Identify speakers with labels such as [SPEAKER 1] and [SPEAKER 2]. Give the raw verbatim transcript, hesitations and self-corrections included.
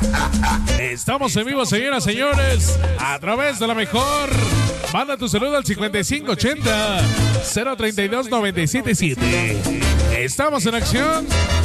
[SPEAKER 1] Estamos en vivo, señoras, señores, a través de la mejor. Manda tu saludo al cincuenta y cinco ochenta, cero treinta y dos, noventa y siete siete. Estamos en acción.